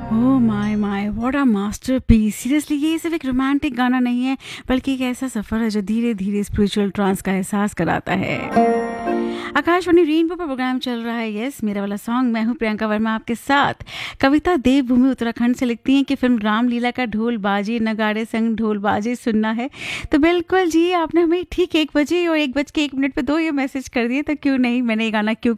Oh my my what a masterpiece. Seriously ये सिर्फ एक रोमांटिक गाना नहीं है, बल्कि एक ऐसा सफर है जो धीरे धीरे स्पिरिचुअल ट्रांस का एहसास कराता है। आकाशवाणी रेनबो पर प्रोग्राम चल रहा है, यस मेरा वाला सॉन्ग। मैं हूँ प्रियंका वर्मा आपके साथ। कविता देवभूमि उत्तराखंड से लिखती हैं कि फिल्म रामलीला का ढोल बाजे नगाड़े संग ढोल बाजे सुनना है। तो बिल्कुल जी, आपने हमें ठीक 1 बजे और 1 बज के 1 मिनट पे 2 ये मैसेज कर दिए, तो क्यों नहीं, मैंने ये गाना क्यों